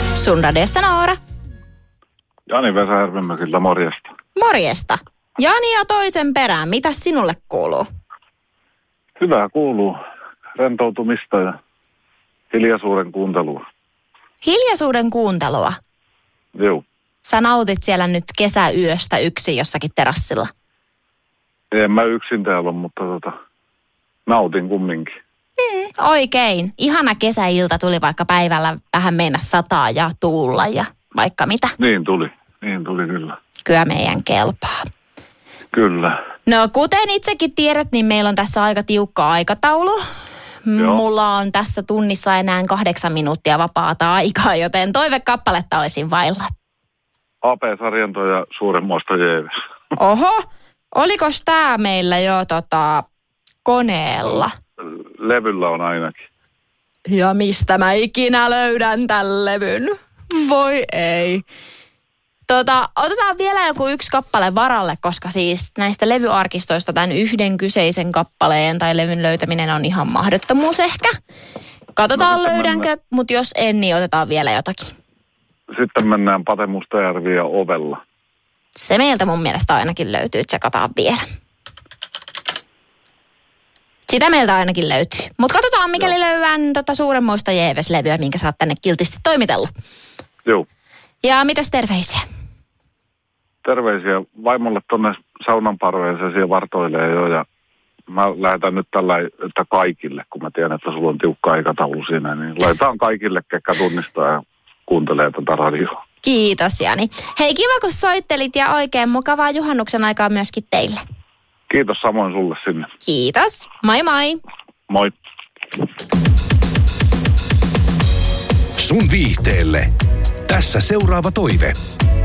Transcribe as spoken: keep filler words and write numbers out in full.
Sun radiossa Noora. Jani Vesa Järvenmäkiltä, morjesta. Morjesta. Jani ja toisen perään, mitä sinulle kuuluu? Hyvää kuuluu. Rentoutumista ja hiljaisuuden kuuntelua. Hiljaisuuden kuuntelua? Joo. Sä nautit siellä nyt kesäyöstä yksin jossakin terassilla? En mä yksin täällä ole, mutta tota, nautin kumminkin. Mm, oikein. Ihana kesäilta tuli, vaikka päivällä vähän mennä sataa ja tuulla ja vaikka mitä. Niin tuli, niin tuli kyllä. Kyllä meidän kelpaa. Kyllä. No kuten itsekin tiedät, niin meillä on tässä aika tiukka aikataulu. Joo. Mulla on tässä tunnissa enää kahdeksan minuuttia vapaata aikaa, joten toivekappaletta olisin vailla. A P-sarjanto ja suuremmoista jeeves. Oho, olikos tää meillä jo tota, koneella? Levyllä on ainakin. Ja mistä mä ikinä löydän tän levyn? Voi ei. Tota, otetaan vielä joku yksi kappale varalle, koska siis näistä levyarkistoista tämän yhden kyseisen kappaleen tai levyn löytäminen on ihan mahdottomuus ehkä. Katsotaan no, löydänkö, mutta jos en, niin otetaan vielä jotakin. Sitten mennään Pate Mustajärvi ja Ovella. Se meiltä mun mielestä ainakin löytyy, tsekataan vielä. Sitä meiltä ainakin löytyy. Mutta katsotaan, mikäli Joo. löydän tota suuremmoista Jeeves-levyä, minkä sä oot tänne kiltisti toimitellut. Joo. Ja mitäs terveisiä? Terveisiä vaimolle tonne saunan parveeseen, siellä vartoilee jo ja mä lähetän nyt tällä, että kaikille, kun mä tiedän, että sulla on tiukka aikataulu siinä, niin laitetaan kaikille, ketkä tunnistaa ja kuuntelee tätä radioa. Kiitos Jani. Hei, kiva kun soittelit ja oikein mukavaa juhannuksen aikaa myöskin teille. Kiitos samoin sulle sinne. Kiitos. Moi moi. Moi. Sun viihteelle. Tässä seuraava toive.